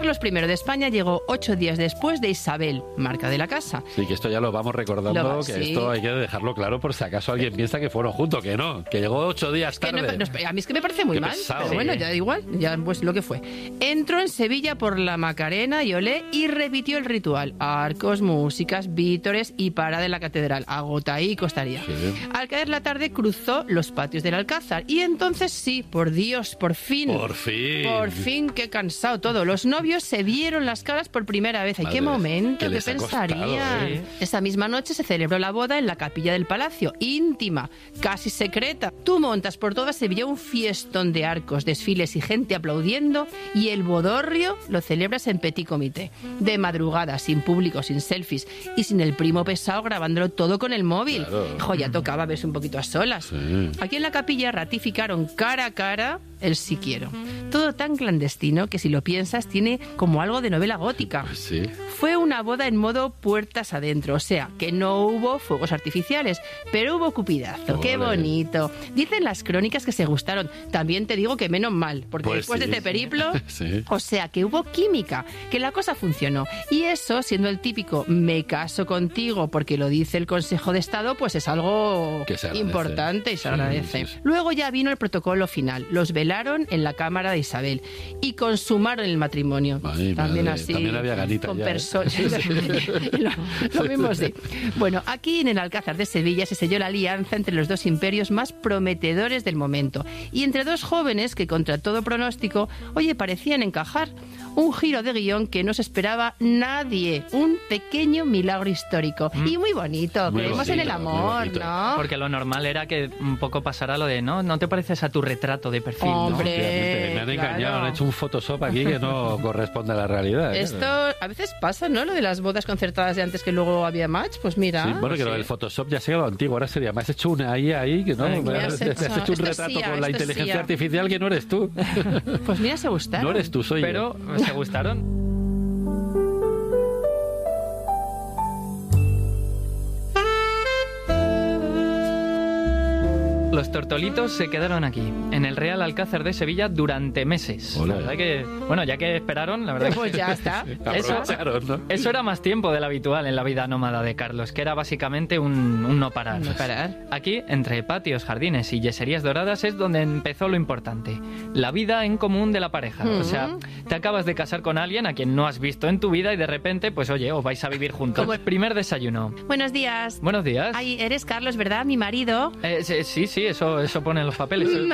Carlos I de España llegó 8 días después de Isabel, marca de la casa. Sí, que esto ya lo vamos recordando, que sí. Esto hay que dejarlo claro por si acaso alguien piensa que fueron juntos, que no, que llegó 8 días tarde. A mí es que me parece muy Qué mal, pesado. pero bueno, ya da igual, ya pues lo que fue. Entró en Sevilla por la Macarena y Olé y repitió el ritual. Arcos, músicas, vítores y parada en la catedral. Agotaico estaría. Sí. Al caer la tarde cruzó los patios del Alcázar y entonces sí, por Dios, por fin. Por fin, qué cansado todo. Los novios se vieron las caras por primera vez. ¡Ay, qué momento! que ¿Qué les ha pensarían? costado, Esa misma noche se celebró la boda en la capilla del palacio, íntima, casi secreta. Tú montas por toda Sevilla un fiestón de arcos, desfiles y gente aplaudiendo, y el bodorrio lo celebras en petit comité. De madrugada, sin público, sin selfies y sin el primo pesado grabándolo todo con el móvil. Claro. Jo, ya tocaba verse un poquito a solas. Sí. Aquí en la capilla ratificaron cara a cara el sí quiero. Todo tan clandestino que si lo piensas tiene como algo de novela gótica. Pues sí. Fue una boda en modo puertas adentro, o sea, que no hubo fuegos artificiales, pero hubo cupidazo. ¡Qué Ole. bonito! Dicen las crónicas que se gustaron. También te digo que menos mal, porque Pues después sí, de este periplo, sí. o sea, que hubo química, que la cosa funcionó. Y eso, siendo el típico me caso contigo porque lo dice el Consejo de Estado, pues es algo Que se agradece. importante y se agradece. Sí. Luego ya vino el protocolo final. Los velaron en la cámara de Isabel y consumaron el matrimonio. Ay, también madre, así. también había ganita con ya, personas. Lo mismo sí. Bueno, aquí en el Alcázar de Sevilla se selló la alianza entre los dos imperios más prometedores del momento y entre dos jóvenes que contra todo pronóstico, oye, parecían encajar. Un giro de guión que no se esperaba nadie. Un pequeño milagro histórico. Y muy bonito. Muy Creemos en el bonito, muy amor, bonito. ¿no? Porque lo normal era que un poco pasara lo de, ¿no te pareces a tu retrato de perfil, ¿no? Hombre, Efectivamente, me han engañado, claro. han hecho un Photoshop aquí que no corresponde a la realidad. Esto a veces pasa, ¿no? Lo de las bodas concertadas de antes que luego había match, pues mira. Sí, bueno, que sí. lo del Photoshop ya ha sido antiguo, ahora sería, me has hecho una ahí, que no, Ay, me me has has hecho hecho- un esto retrato sí, con la esto inteligencia sí. artificial que no eres tú. Pues mira, se gustaron. No eres tú, soy Pero se gustaron. Los tortolitos se quedaron aquí, en el Real Alcázar de Sevilla, durante meses. Ole. La verdad que, bueno, ya que esperaron, la verdad que... Pues ya está. Aprovecharon, ¿no? Eso era más tiempo de lo habitual en la vida nómada de Carlos, que era básicamente un no parar. No parar. Aquí, entre patios, jardines y yeserías doradas, es donde empezó lo importante. La vida en común de la pareja. O sea, te acabas de casar con alguien a quien no has visto en tu vida y de repente, pues oye, os vais a vivir juntos. Como el primer desayuno. Buenos días. Buenos días. Ay, eres Carlos, ¿verdad? Mi marido. Sí, eso pone en los papeles.